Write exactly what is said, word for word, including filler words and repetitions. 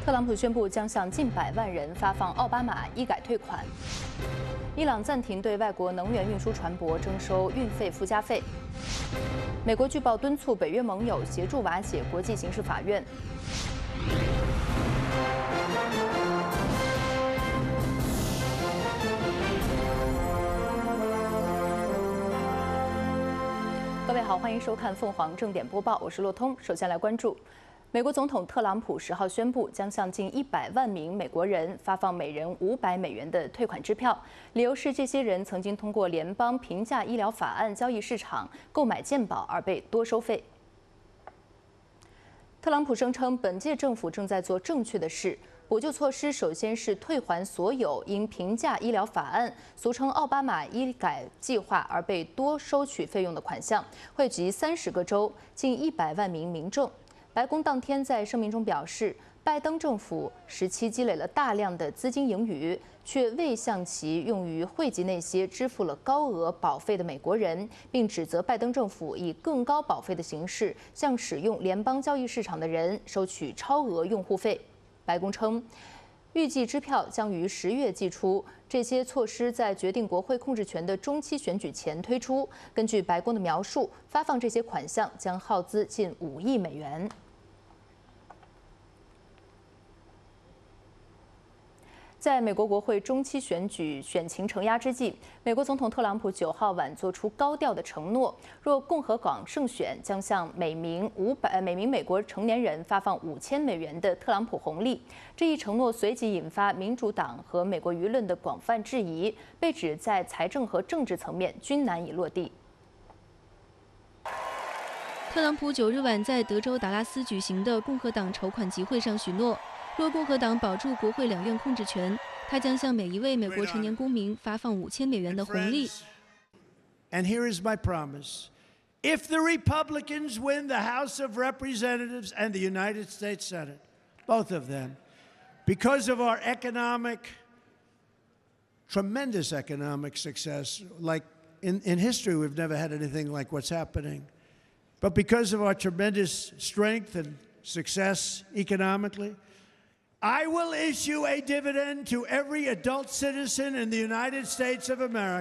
特朗普宣布将向近百万人发放奥巴马医改退款。伊朗暂停对外国能源运输船舶征收运费附加费。美国据报敦促北约盟友协助瓦解国际刑事法院。各位好，欢迎收看凤凰正点播报，我是洛通。首先来关注。美国总统特朗普十号宣布，将向近一百万名美国人发放每人五百美元的退款支票，理由是这些人曾经通过联邦平价医疗法案交易市场购买健保而被多收费。特朗普声称，本届政府正在做正确的事。补救措施首先是退还所有因平价医疗法案（俗称奥巴马医改计划）而被多收取费用的款项，惠及三十个州近一百万名民众。白宫当天在声明中表示，拜登政府时期积累了大量的资金盈余，却未向其用于惠及那些支付了高额保费的美国人，并指责拜登政府以更高保费的形式向使用联邦交易市场的人收取超额用户费。白宫称，预计支票将于十月寄出，这些措施在决定国会控制权的中期选举前推出。根据白宫的描述，发放这些款项将耗资近五亿美元。在美国国会中期选举选情承压之际，美国总统特朗普九号晚做出高调的承诺：若共和党胜选，将向每名五百每名美国成年人发放五千美元的特朗普红利。这一承诺随即引发民主党和美国舆论的广泛质疑，被指在财政和政治层面均难以落地。 特朗普九日晚在德州达拉斯举行的共和党筹款集会上许诺，若共和党保住国会两院控制权，他将向每一位美国成年公民发放五千美元的红利。 And here is my promise: if the Republicans win the House of Representatives and the United States Senate, both of them, because of our economic, tremendous economic success, like in, in history, we've never had anything like what's happening. But because of our tremendous strength and success economically, I will issue a dividend to every adult citizen in the United States of America.